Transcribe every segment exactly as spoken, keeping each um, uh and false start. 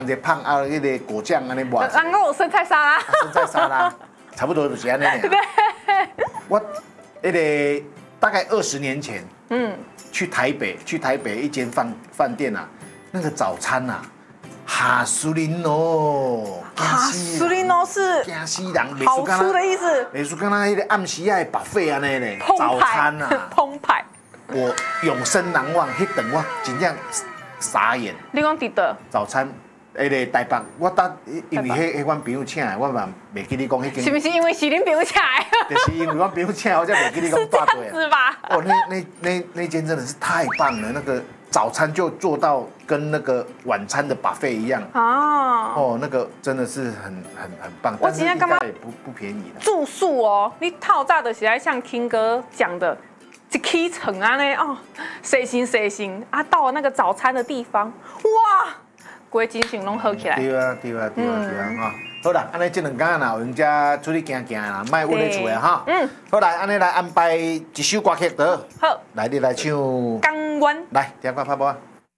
一个胖啊，迄个果酱安尼抹。 然后我生菜沙拉。 生菜沙拉，差不多就是安尼尔。 对。 我那个大概二十年前， 嗯， 去台北，去台北一间饭饭店啊，那个早餐啊，哈苏林哦， 哈苏林哦是惊死人， 好吃的意思。 美术刚刚那个暗时啊把费安尼呢，早餐啊， 澎湃。 我永生难忘，迄顿我真正傻眼。 你讲伫倒？ 早餐。迄个台北，我搭因为迄迄阮朋友请的，我嘛袂记你讲迄间。 是不是因为是恁朋友请的？ 就是因为阮朋友请的，我才袂记你讲大队啊。 是吧？ 哦，那那那那间真的是太棒了，那个早餐就做到跟那个晚餐的 buffet 一样。 哦。 哦，那个真的是很很很棒，但是应该也不不便宜的。 住宿哦，你套炸的是在像 King 哥讲的。一起床啊呢哦，细心细心啊，到了那个早餐的地方，哇，规精神拢好起来。 对啊，对啊，对啊，对啊，哈。好啦，安尼这两天啦，有人家出去行行啦，卖温咧厝的哈。嗯。好来，安尼来安排一首歌曲得。 好。 来，你来唱。 港湾。 来，听歌拍波。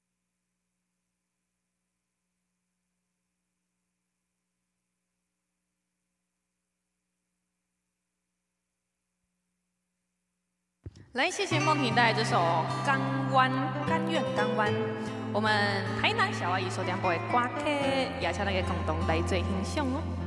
来，谢谢梦婷带来这首《港湾》，甘愿港湾。我们台南小阿姨所点播的歌曲，也请大家共同来做欣赏哦。